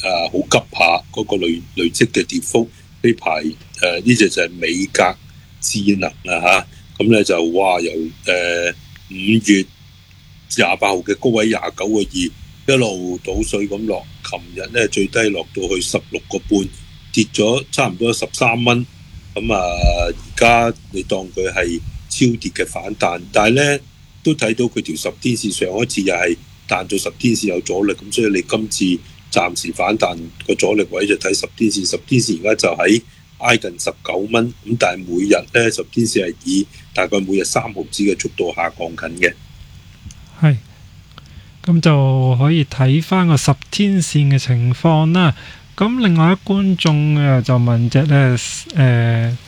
好急下嗰個累積嘅跌幅。呢排呢隻就係美格智能啊嚇，咁咧就哇由5月28號嘅高位29個2一路倒水咁落，琴日咧最低落到去16個半，跌咗差唔多13蚊。咁而家你當佢係超跌嘅反彈，但係咧都睇到佢條10天線上一次又係彈到10天線有阻力，咁所以你今次暫時反彈個阻力位就睇10天線，10天線而家就喺挨近19蚊，咁但係每日咧10天線係以大概每日3毫子嘅速度下降緊嘅。 係，咁就可以睇翻個10天線嘅情況啦。咁另外一觀眾就問隻咧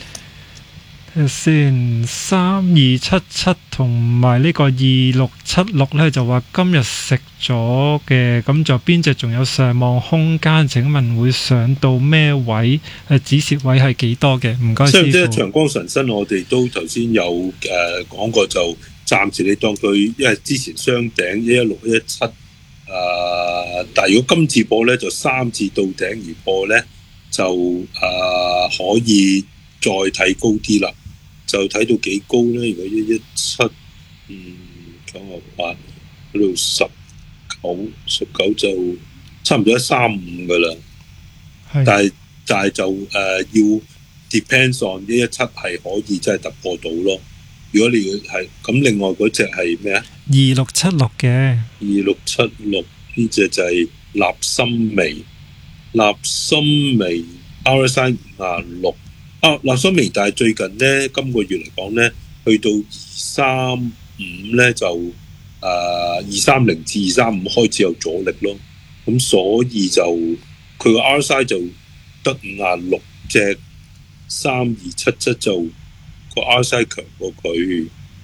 先3277同埋呢個2676咧，就話今日食咗嘅，咁就邊隻仲有上望空間？請問會上到咩位？止蝕位係幾多嘅？唔該師傅。即係長江神新，我哋都頭先有講過，就暫時你當佢，因為之前雙頂116、117。但係如果今次播咧，就3次到頂而播咧，就可以再睇高啲啦。就睇到幾高咧？如果117，9個8嗰度19就差唔多135噶啦。但係就要 depends on 117係可以真係突破到咯。如果你要係咁，另外嗰隻係咩啊 ？2676嘅 2676呢隻就係立心微RSI 56立心微，但係最近咧今個月嚟講咧，去到235咧就230至235開始有阻力咯。咁所以就佢個 RSI 就得56，隻3277就個 RSI 強過佢，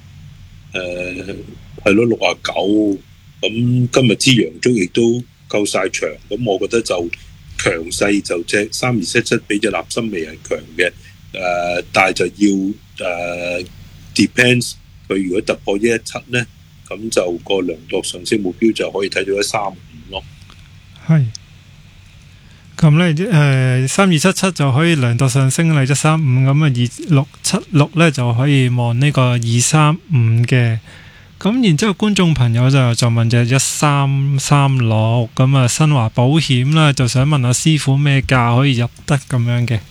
係咯69。咁今日支陽燭亦都夠晒長，咁我覺得就強勢就隻3277比隻立心微係強嘅，但係就要depends 佢如果突破117咧，咁就個量度上升目標就可以睇到135咯。 係。咁咧3277就可以量度上升嚟135，咁2676咧就可以望呢個235嘅。咁然之後觀眾朋友就問隻1336，咁新華保險啦，就想問下師傅咩價可以入得咁樣嘅。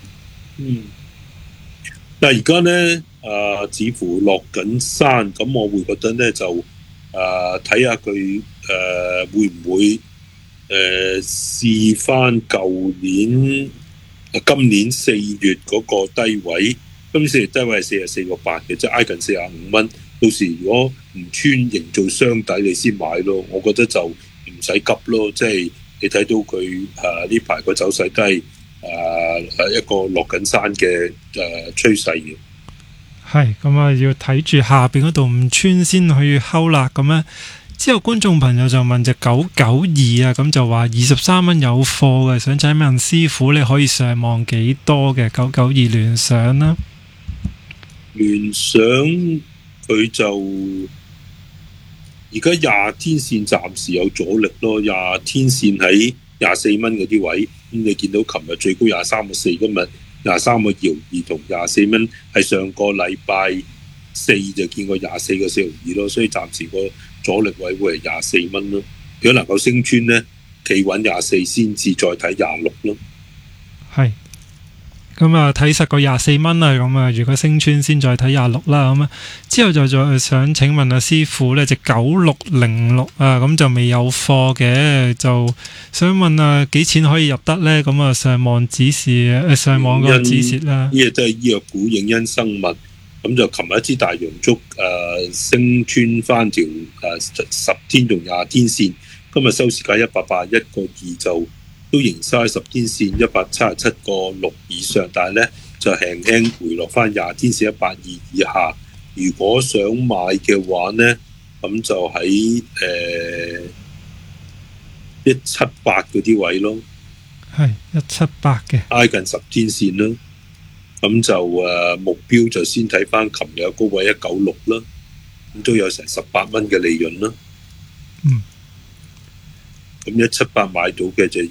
但係而家咧似乎落緊山，咁我會覺得咧就睇下佢會唔會試翻舊年今年4月嗰個低位，今年4月低位係44個8嘅，即係挨近45蚊。到時如果唔穿營造雙底，你先買咯。我覺得就唔使急咯，即係你睇到佢呢排個走勢都係一個落緊山嘅趨勢嘅。 係咁啊，要睇住下邊嗰度唔穿先去睺啦。咁咧之後觀眾朋友就問隻992啊，咁就話23蚊有貨嘅，想請問師傅你可以上望幾多嘅？992聯想啦， 聯想佢就而家20天線暫時有阻力咯，20天線喺24蚊嗰啲位，咁你見到琴日最高23個4，今日23個2毫2同24蚊，係上個禮拜4就見過24個4毫2咯，所以暫時個阻力位會係24蚊咯。如果能夠升穿呢，企穩24先至再睇26咯。 係。咁啊，睇實個24蚊啊，咁啊，如果升穿先再睇26啦，咁啊，之後就再想請問阿師傅呢隻9606啊，咁就未有貨嘅，就想問啊，幾錢可以入得呢？咁啊，上網指示上網個指示啦。 呢個都係醫藥股影因生物，咁就琴日一支大陽燭升穿翻條10天同20天線，今日收市價181個2就都仍收喺10天線177個6以上，但係咧就輕輕回落翻20天線182以下。如果想買嘅話咧，咁就喺178嗰啲位咯， 係178嘅， 挨近10天線啦。咁就目標就先睇翻琴日高位196啦，咁都有成18蚊嘅利潤啦。咁178買到嘅就